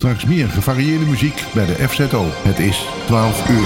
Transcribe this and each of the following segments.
Straks meer gevarieerde muziek bij de FZO. Het is 12 uur.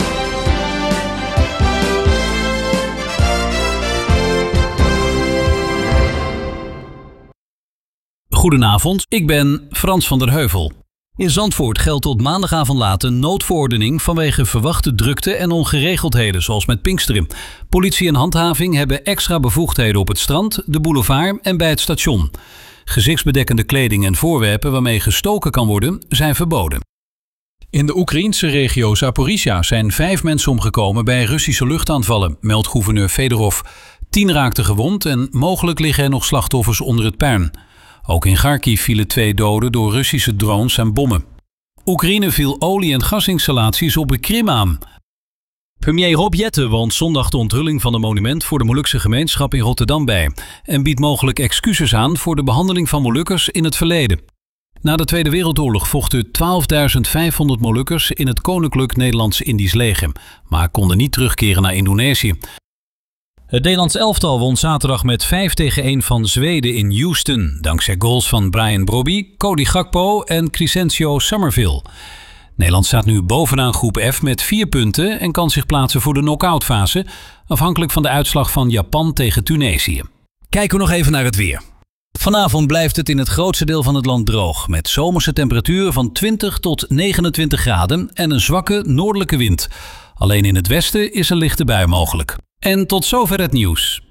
Goedenavond, ik ben Frans van der Heuvel. In Zandvoort geldt tot maandagavond laat een noodverordening vanwege verwachte drukte en ongeregeldheden, zoals met Pinksteren. Politie en handhaving hebben extra bevoegdheden op het strand, de boulevard en bij het station. Gezichtsbedekkende kleding en voorwerpen waarmee gestoken kan worden, zijn verboden. In de Oekraïense regio Zaporizhia zijn 5 mensen omgekomen bij Russische luchtaanvallen, meldt gouverneur Fedorov. 10 raakten gewond en mogelijk liggen er nog slachtoffers onder het puin. Ook in Kharkiv vielen 2 doden door Russische drones en bommen. Oekraïne viel olie- en gasinstallaties op de Krim aan. Premier Rob Jetten woont zondag de onthulling van een monument voor de Molukse gemeenschap in Rotterdam bij en biedt mogelijk excuses aan voor de behandeling van Molukkers in het verleden. Na de Tweede Wereldoorlog vochten 12.500 Molukkers in het Koninklijk Nederlands-Indisch leger, maar konden niet terugkeren naar Indonesië. Het Nederlands elftal won zaterdag met 5-1 van Zweden in Houston, dankzij goals van Brian Brobby, Cody Gakpo en Crescencio Summerville. Nederland staat nu bovenaan groep F met 4 punten en kan zich plaatsen voor de knock-outfase, afhankelijk van de uitslag van Japan tegen Tunesië. Kijken we nog even naar het weer. Vanavond blijft het in het grootste deel van het land droog, met zomerse temperaturen van 20 tot 29 graden en een zwakke noordelijke wind. Alleen in het westen is een lichte bui mogelijk. En tot zover het nieuws.